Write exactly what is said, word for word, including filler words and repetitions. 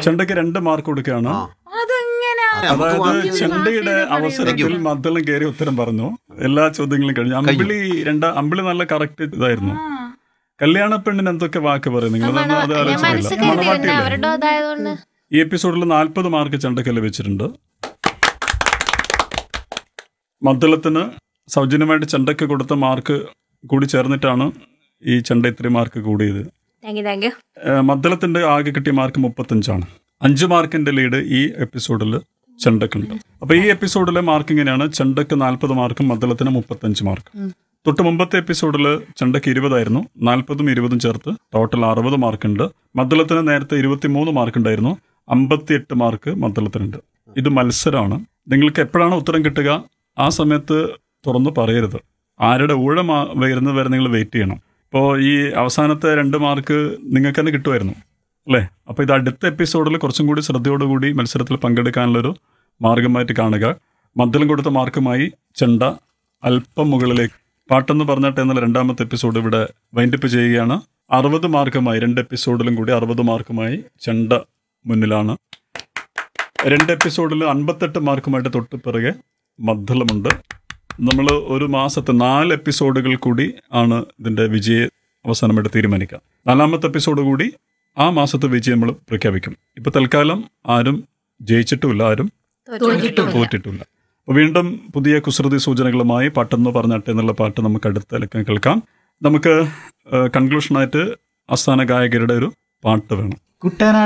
ചെണ്ടയ്ക്ക് രണ്ട് മാർക്ക് കൊടുക്കുകയാണ്. അതായത് ചെണ്ടയുടെ അവസരത്തിൽ മദ്ദളം കയറി ഉത്തരം പറഞ്ഞു. എല്ലാ ചോദ്യങ്ങളും കഴിഞ്ഞു. അമ്പിളി രണ്ടാ അമ്പിളി നല്ല കറക്റ്റ് ഇതായിരുന്നു. കല്യാണ പെണ്ണിന് എന്തൊക്കെ വാക്ക് പറയും നിങ്ങൾ? അത് ആലോചിച്ചില്ല. ഈ എപ്പിസോഡിൽ നാൽപ്പത് മാർക്ക് ചെണ്ടയ്ക്ക് ലഭിച്ചിട്ടുണ്ട്. മദ്ദളത്തിന് സൗജന്യമായിട്ട് ചെണ്ടയ്ക്ക് കൊടുത്ത മാർക്ക് കൂടി ചേർന്നിട്ടാണ് ഈ ചെണ്ട ഇത്രയും മാർക്ക് കൂടിയത്. മദ്ദളത്തിന്റെ ആകെ കിട്ടിയ മാർക്ക് മുപ്പത്തഞ്ചാണ്. അഞ്ച് മാർക്കിന്റെ ലീഡ് ഈ എപ്പിസോഡിൽ ചെണ്ടക്കുണ്ട്. അപ്പൊ ഈ എപ്പിസോഡിലെ മാർക്ക് ഇങ്ങനെയാണ്: ചെണ്ടക്ക് നാൽപ്പത് മാർക്കും മദ്ദളത്തിന് മുപ്പത്തഞ്ച് മാർക്കും. തൊട്ട് മുമ്പത്തെ എപ്പിസോഡിൽ ചെണ്ടക്ക് ഇരുപതായിരുന്നു. നാൽപ്പതും ഇരുപതും ചേർത്ത് ടോട്ടൽ അറുപത് മാർക്കുണ്ട്. മദ്ദളത്തിന് നേരത്തെ ഇരുപത്തിമൂന്ന് മാർക്ക് ഉണ്ടായിരുന്നു. അമ്പത്തി എട്ട് മാർക്ക് മദ്ദളത്തിനുണ്ട്. ഇത് മത്സരമാണ്. നിങ്ങൾക്ക് എപ്പോഴാണ് ഉത്തരം കിട്ടുക ആ സമയത്ത് തുറന്ന് പറയരുത്. ആരുടെ ഊഴം വരുന്നത് വരെ നിങ്ങൾ വെയിറ്റ് ചെയ്യണം. ഇപ്പോൾ ഈ അവസാനത്തെ രണ്ട് മാർക്ക് നിങ്ങൾക്ക് തന്നെ കിട്ടുമായിരുന്നു അല്ലേ? അപ്പോൾ ഇത് അടുത്ത എപ്പിസോഡിൽ കുറച്ചും കൂടി ശ്രദ്ധയോടുകൂടി മത്സരത്തിൽ പങ്കെടുക്കാനുള്ളൊരു മാർഗമായിട്ട് കാണുക. മദ്ദളം കൊടുത്ത മാർക്കുമായി ചെണ്ട അല്പം മുകളിലേക്ക്. പാട്ടെന്ന് പറഞ്ഞിട്ട് എന്നാൽ രണ്ടാമത്തെ എപ്പിസോഡ് ഇവിടെ വൈൻഡപ്പ് ചെയ്യുകയാണ്. അറുപത് മാർക്കുമായി രണ്ട് എപ്പിസോഡിലും കൂടി അറുപത് മാർക്കുമായി ചെണ്ട മുന്നിലാണ്. രണ്ട് എപ്പിസോഡിൽ അൻപത്തെട്ട് മാർക്കുമായിട്ട് തൊട്ട് പിറകെ മദ്ദളമുണ്ട്. നമ്മൾ ഒരു മാസത്തെ നാല് എപ്പിസോഡുകൾ കൂടി ആണ് ഇതിൻ്റെ വിജയ അവസാനമായിട്ട് തീരുമാനിക്കുക. നാലാമത്തെ എപ്പിസോഡ് കൂടി ആ മാസത്തെ വിജയം നമ്മൾ പ്രഖ്യാപിക്കും. ഇപ്പൊ തൽക്കാലം ആരും ജയിച്ചിട്ടുമില്ല, ആരും തോറ്റിട്ടില്ല. അപ്പോൾ വീണ്ടും പുതിയ കുസൃതി സൂചനകളുമായി പാട്ടെന്ന് പറഞ്ഞിട്ട് എന്നുള്ള പാട്ട് നമുക്ക് അടുത്ത ലക്കം കേൾക്കാം. നമുക്ക് കൺക്ലൂഷനായിട്ട് ആസ്ഥാന ഗായകരുടെ ഒരു പാട്ട് വേണം.